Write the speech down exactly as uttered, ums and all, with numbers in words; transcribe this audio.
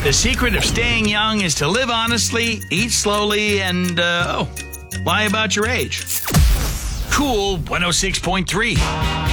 The secret of staying young is to live honestly, eat slowly, and, uh, oh, lie about your age. Cool one oh six point three.